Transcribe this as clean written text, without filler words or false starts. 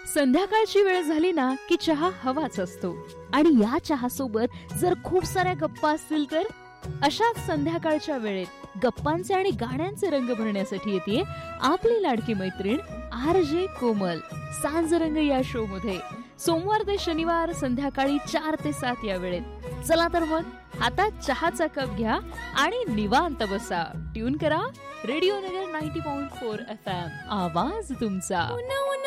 संध्याकाळची वेळ झाली ना की चहा हवाच असतो आणि या चहा सोबत जर खूप साऱ्या गप्पा असतील तर अशाच संध्याकाळच्या वेळेत गप्पांचे आणि गाण्यांचे रंग भरण्यासाठी येते आपली लाडकी मैत्रीण RJ कोमल सांजरंग या शो मध्ये सोमवार ते शनिवार संध्याकाळी 4 ते 7 या वेळेत. चला तर मग हातात चहाचा कप घ्या आणि निवांत बसा. ट्यून करा रेडिओ नगर 90.4 FM. आवाज तुमचा.